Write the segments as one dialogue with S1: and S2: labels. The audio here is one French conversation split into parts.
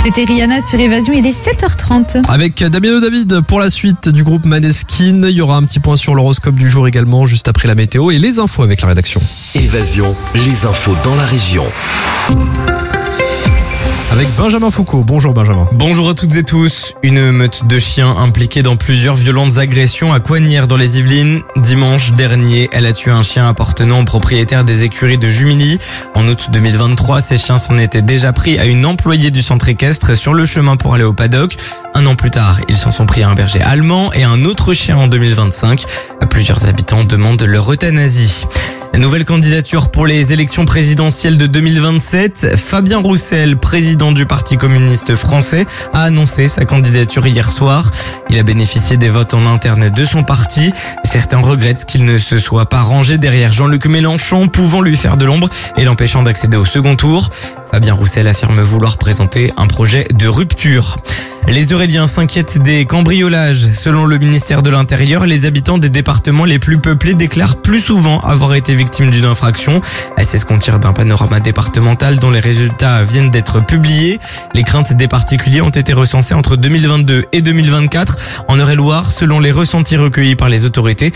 S1: C'était Rihanna sur Évasion, il est 7h30.
S2: Avec Damien David pour la suite du groupe Maneskin. Il y aura un petit point sur l'horoscope du jour également, juste après la météo et les infos avec la rédaction.
S3: Évasion, les infos dans la région.
S2: Avec Benjamin Foucault. Bonjour Benjamin.
S4: Bonjour à toutes et tous. Une meute de chiens impliquée dans plusieurs violentes agressions à Coignières dans les Yvelines. Dimanche dernier, elle a tué un chien appartenant au propriétaire des écuries de Jumilly. En août 2023, ces chiens s'en étaient déjà pris à une employée du centre équestre sur le chemin pour aller au paddock. Un an plus tard, ils s'en sont pris à un berger allemand et un autre chien en 2025. Plusieurs habitants demandent leur euthanasie. Nouvelle candidature pour les élections présidentielles de 2027. Fabien Roussel, président du Parti communiste français, a annoncé sa candidature hier soir. Il a bénéficié des votes en interne de son parti. Certains regrettent qu'il ne se soit pas rangé derrière Jean-Luc Mélenchon, pouvant lui faire de l'ombre et l'empêchant d'accéder au second tour. Fabien Roussel affirme vouloir présenter un projet de rupture. Les Euréliens s'inquiètent des cambriolages. Selon le ministère de l'Intérieur, les habitants des départements les plus peuplés déclarent plus souvent avoir été victimes d'une infraction. C'est ce qu'on tire d'un panorama départemental dont les résultats viennent d'être publiés. Les craintes des particuliers ont été recensées entre 2022 et 2024. En Eure-et-Loire, selon les ressentis recueillis par les autorités,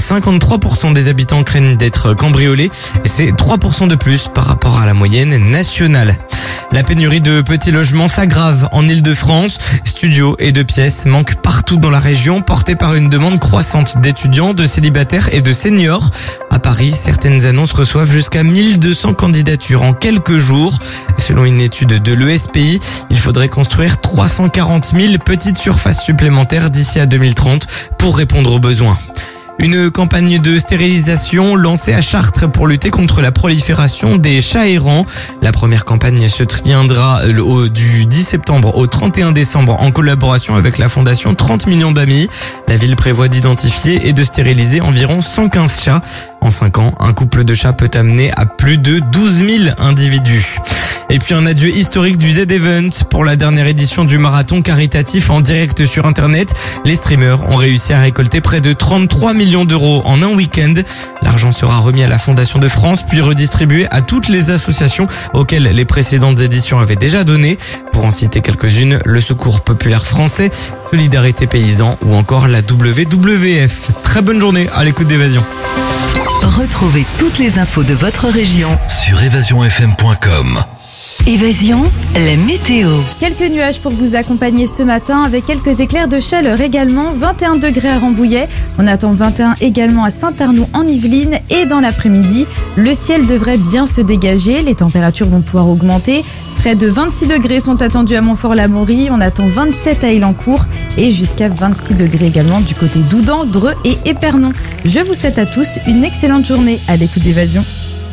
S4: 53% des habitants craignent d'être cambriolés. C'est 3% de plus par rapport à la moyenne nationale. La pénurie de petits logements s'aggrave en Île-de-France. Studios et de pièces manquent partout dans la région, portées par une demande croissante d'étudiants, de célibataires et de seniors. À Paris, certaines annonces reçoivent jusqu'à 1200 candidatures en quelques jours. Selon une étude de l'ESPI, il faudrait construire 340 000 petites surfaces supplémentaires d'ici à 2030 pour répondre aux besoins. Une campagne de stérilisation lancée à Chartres pour lutter contre la prolifération des chats errants. La première campagne se tiendra du 10 septembre au 31 décembre en collaboration avec la fondation 30 millions d'amis. La ville prévoit d'identifier et de stériliser environ 115 chats. En 5 ans, un couple de chats peut amener à plus de 12 000 individus. Et puis un adieu historique du Z-Event pour la dernière édition du marathon caritatif en direct sur Internet. Les streamers ont réussi à récolter près de 33 millions d'euros en un week-end. L'argent sera remis à la Fondation de France puis redistribué à toutes les associations auxquelles les précédentes éditions avaient déjà donné. Pour en citer quelques-unes, le Secours populaire français, Solidarité Paysan ou encore la WWF. Très bonne journée à l'écoute d'Évasion.
S5: Retrouvez toutes les infos de votre région
S3: Sur évasionfm.com.
S5: Évasion, la météo.
S1: Quelques nuages pour vous accompagner ce matin avec quelques éclairs de chaleur également. 21 degrés à Rambouillet. On attend 21 également à Saint-Arnoux en Yvelines. Et dans l'après-midi, le ciel devrait bien se dégager. Les températures vont pouvoir augmenter. Près de 26 degrés sont attendus à Montfort-l'Amaury. On attend 27 à Élancourt et jusqu'à 26 degrés également du côté d'Oudan, Dreux et Épernon. Je vous souhaite à tous une excellente journée à l'écoute d'Évasion.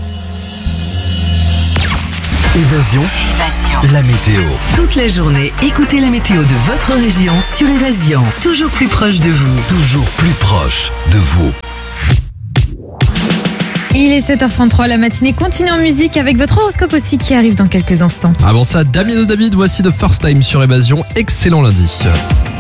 S3: Évasion, la météo.
S5: Toute la journée, écoutez la météo de votre région sur Évasion. Toujours plus proche de vous.
S3: Toujours plus proche de vous.
S1: Il est 7h33, la matinée continue en musique avec votre horoscope aussi qui arrive dans quelques instants.
S2: Avant ça, Damien David, voici The First Time sur Évasion. Excellent lundi.